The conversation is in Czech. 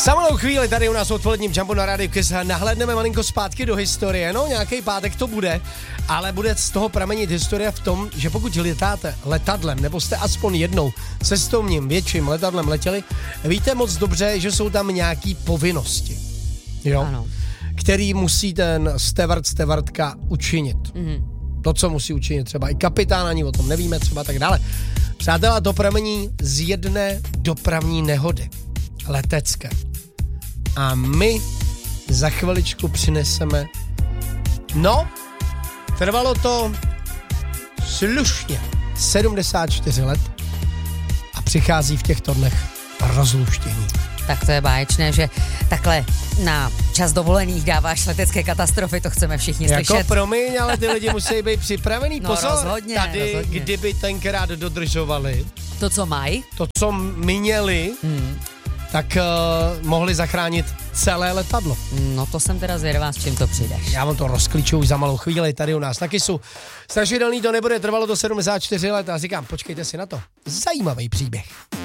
Za malou chvíli tady u nás v odpoledním Jumpu na Rádiu Kiss nahlédneme malinko zpátky do historie. No, nějaký pátek to bude, ale bude z toho pramenit historie v tom, že pokud letáte letadlem, nebo jste aspoň jednou cestovním větším letadlem letěli, víte moc dobře, že jsou tam nějaký povinnosti. Jo? Ano. Který musí ten stevardka učinit. To, co musí učinit třeba i kapitán, ani o tom nevíme, třeba tak dále. Přátelé, to pramení z jedné dopravní nehody. Letecké. A my za chviličku přineseme. No, trvalo to slušně 74 let a přichází v těchto dnech rozluštění. Tak to je báječné, že takhle na čas dovolených dáváš letecké katastrofy, to chceme všichni slyšet. Jako promiň, ale ty lidi musí být připravený. No, pozor, rozhodně, tady, rozhodně. Kdyby tenkrát dodržovali To, co mají. to, co měli, tak mohli zachránit celé letadlo. No to jsem teda zvědavá, s čím to přijdeš. Já vám to rozklíčuju za malou chvíli tady u nás na Kissu. Strašidelný to nebude, trvalo to 74 let a říkám, počkejte si na to. Zajímavý příběh.